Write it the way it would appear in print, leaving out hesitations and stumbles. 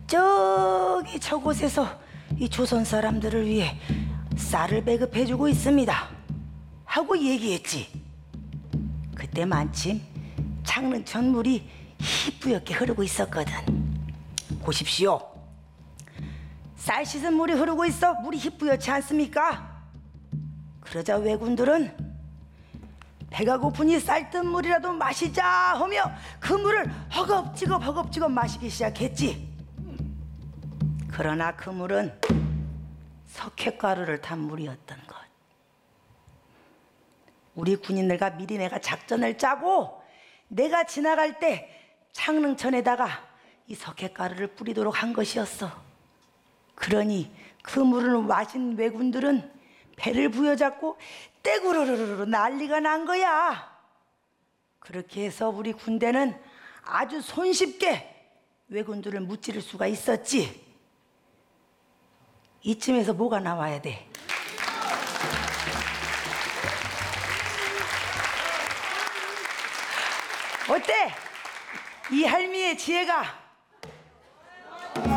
저기 저곳에서 이 조선 사람들을 위해 쌀을 배급해주고 있습니다 하고 얘기했지. 그때 마침 창릉천 물이 희뿌옇게 흐르고 있었거든. 보십시오. 쌀 씻은 물이 흐르고 있어 물이 희뿌옇지 않습니까? 그러자 왜군들은 배가 고프니 쌀뜨물 물이라도 마시자 하며 그 물을 허겁지겁 마시기 시작했지. 그러나 그 물은 석회가루를 탄 물이었던 것. 우리 군인들과 미리 내가 작전을 짜고 내가 지나갈 때 창릉천에다가 이 석회가루를 뿌리도록 한 것이었어. 그러니 그 물을 마신 왜군들은 배를 부여잡고 떼구르르르 난리가 난 거야. 그렇게 해서 우리 군대는 아주 손쉽게 왜군들을 무찌를 수가 있었지. 이쯤에서 뭐가 나와야 돼? 어때? 이 할미의 지혜가